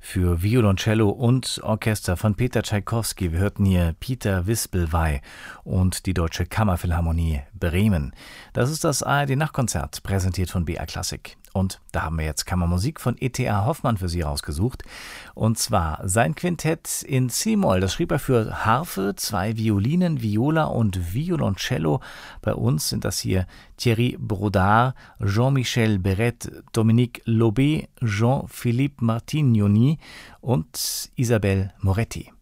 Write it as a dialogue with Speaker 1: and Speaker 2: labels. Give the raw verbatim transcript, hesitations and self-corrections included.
Speaker 1: für Violoncello und Orchester von Peter Tschaikowski. Wir hörten hier Peter Wispelwey und die Deutsche Kammerphilharmonie Bremen. Das ist das A R D-Nachtkonzert, präsentiert von B R Klassik. Und da haben wir jetzt Kammermusik von E T A Hoffmann für Sie rausgesucht. Und zwar sein Quintett in C-Moll. Das schrieb er für Harfe, zwei Violinen, Viola und Violoncello. Bei uns sind das hier Thierry Brodard, Jean-Michel Beret, Dominique Lobé, Jean-Philippe Martignoni und Isabelle Moretti.